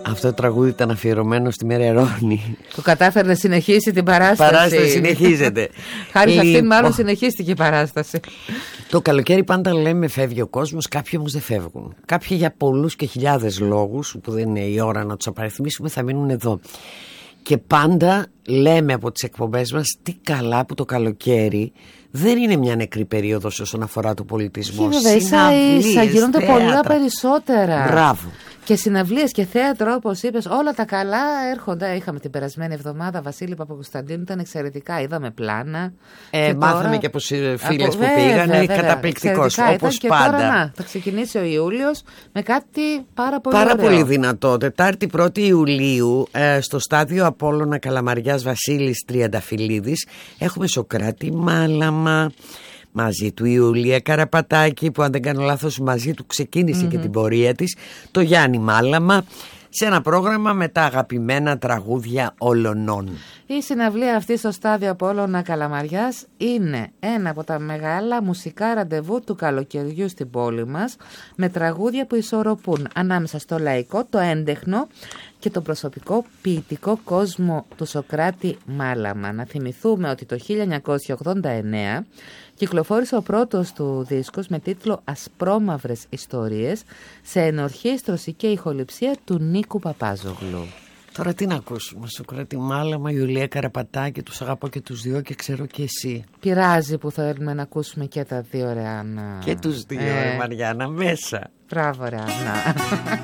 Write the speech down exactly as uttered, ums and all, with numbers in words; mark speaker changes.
Speaker 1: Αυτό το τραγούδι ήταν αφιερωμένο στη Μερερώνη.
Speaker 2: Το κατάφερε να συνεχίσει την παράσταση.
Speaker 1: Η παράσταση συνεχίζεται.
Speaker 2: Χάρη σε αυτήν μάλλον συνεχίστηκε η παράσταση.
Speaker 1: Το καλοκαίρι πάντα λέμε φεύγει ο κόσμος, κάποιοι όμως δεν φεύγουν. Κάποιοι για πολλούς και χιλιάδες λόγους, που δεν είναι η ώρα να τους απαριθμίσουμε, θα μείνουν εδώ. Και πάντα λέμε από τις εκπομπές μας τι καλά που το καλοκαίρι δεν είναι μια νεκρή περίοδος όσον αφορά το πολιτισμό.
Speaker 2: Ίσα γίνονται πολλά περισσότερα.
Speaker 1: Μπράβο.
Speaker 2: Και συναυλίες και θέατρο, όπως είπες, όλα τα καλά έρχονται. Είχαμε την περασμένη εβδομάδα Βασίλη Παπακοσταντίνου, ήταν εξαιρετικά. Είδαμε πλάνα.
Speaker 1: Ε, και μάθαμε τώρα... και από φίλες από... που πήγαν. Καταπληκτικός, όπως
Speaker 2: και
Speaker 1: πάντα.
Speaker 2: Τώρα, να, θα ξεκινήσει ο Ιούλιος με κάτι πάρα πολύ
Speaker 1: Πάρα
Speaker 2: ωραίο.
Speaker 1: πολύ δυνατό. Τετάρτη πρώτη Ιουλίου, ε, στο στάδιο Απόλλωνα Καλαμαριάς Βασίλης Τριανταφυλλίδης, έχουμε Σωκράτη Μάλαμα. Μαζί του Ιουλία Καραπατάκη, που αν δεν κάνω λάθος μαζί του ξεκίνησε mm-hmm. και την πορεία της, το Γιάννη Μάλαμα, σε ένα πρόγραμμα με τα αγαπημένα τραγούδια όλων.
Speaker 2: Η συναυλία αυτή στο στάδιο Απόλλωνα Καλαμαριάς είναι ένα από τα μεγάλα μουσικά ραντεβού του καλοκαιριού στην πόλη μας, με τραγούδια που ισορροπούν ανάμεσα στο λαϊκό, το έντεχνο και τον προσωπικό ποιητικό κόσμο του Σωκράτη Μάλαμα. Να θυμηθούμε ότι το χίλια εννιακόσια ογδόντα εννέα κυκλοφόρησε ο πρώτος του δίσκος με τίτλο «Ασπρόμαυρες ιστορίες», σε ενορχήστρωση και ηχοληψία του Νίκου Παπάζογλου.
Speaker 1: Τώρα τι να ακούσουμε? Σωκράτη Μάλαμα, Ιουλία Καραπατάκη, τους αγαπώ και τους δύο και ξέρω και εσύ.
Speaker 2: Πειράζει που θέλουμε να ακούσουμε και τα δύο, ρε Άννα.
Speaker 1: Και τους δύο,
Speaker 2: ε...
Speaker 1: ρε Μαριάννα, μέσα.
Speaker 2: Μπράβο, ρε Άννα.